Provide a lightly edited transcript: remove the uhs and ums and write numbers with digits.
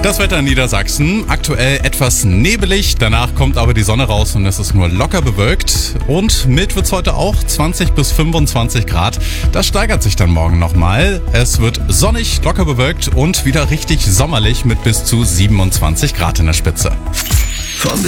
Das Wetter in Niedersachsen, aktuell etwas nebelig, danach kommt aber die Sonne raus und es ist nur locker bewölkt. Und mild wird's heute auch, 20 bis 25 Grad. Das steigert sich dann morgen nochmal. Es wird sonnig, locker bewölkt und wieder richtig sommerlich mit bis zu 27 Grad in der Spitze. Von